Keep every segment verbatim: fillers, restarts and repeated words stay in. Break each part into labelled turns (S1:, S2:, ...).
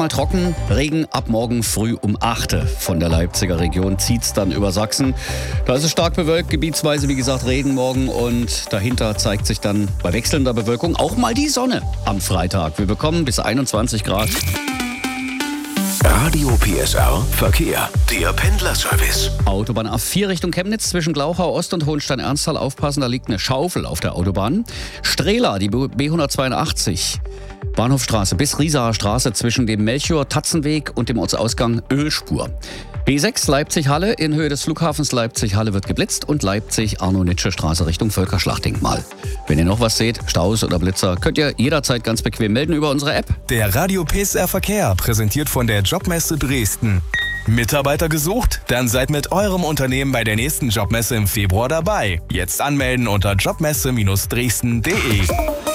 S1: erstmal trocken. Regen ab morgen früh um acht von der Leipziger Region zieht's dann über Sachsen. Da ist es stark bewölkt, gebietsweise wie gesagt Regen morgen und dahinter zeigt sich dann bei wechselnder Bewölkung auch mal die Sonne am Freitag. Wir bekommen bis einundzwanzig Grad.
S2: Radio P S R Verkehr, der Pendlerservice.
S1: Autobahn A vier Richtung Chemnitz zwischen Glauchau Ost und Hohenstein-Ernsthal. Aufpassen, da liegt eine Schaufel auf der Autobahn. Strehla, die B hundertzweiundachtzig. Bahnhofstraße bis Riesaer Straße zwischen dem Melchior-Tatzenweg und dem Ortsausgang Ölspur. B sechs Leipzig-Halle in Höhe des Flughafens Leipzig-Halle wird geblitzt und Leipzig-Arno-Nitsche-Straße Richtung Völkerschlachtdenkmal. Wenn ihr noch was seht, Staus oder Blitzer, könnt ihr jederzeit ganz bequem melden über unsere App.
S3: Der Radio P S R Verkehr, präsentiert von der Jobmesse Dresden. Mitarbeiter gesucht? Dann seid mit eurem Unternehmen bei der nächsten Jobmesse im Februar dabei. Jetzt anmelden unter jobmesse Dresden punkt de.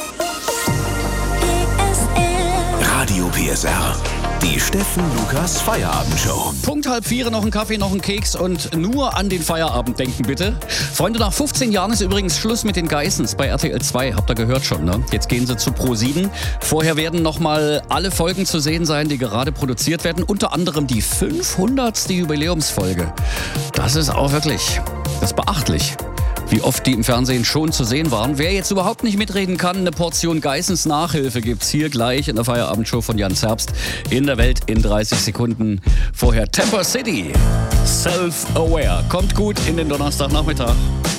S2: Radio P S R, die Steffen Lukas Feierabendshow.
S1: Punkt halb vier, noch ein Kaffee, noch ein Keks und nur an den Feierabend denken bitte. Freunde, nach fünfzehn Jahren ist übrigens Schluss mit den Geissens bei R T L zwei. Habt ihr gehört schon, ne? Jetzt gehen sie zu Pro sieben. Vorher werden nochmal alle Folgen zu sehen sein, die gerade produziert werden. Unter anderem die fünfhundertste Jubiläumsfolge. Das ist auch wirklich, das ist beachtlich, wie oft die im Fernsehen schon zu sehen waren. Wer jetzt überhaupt nicht mitreden kann, eine Portion Geissens Nachhilfe gibt's hier gleich in der Feierabendshow von Jan Zerbst in der Welt in dreißig Sekunden. Vorher Temper City, Self-Aware. Kommt gut in den Donnerstagnachmittag.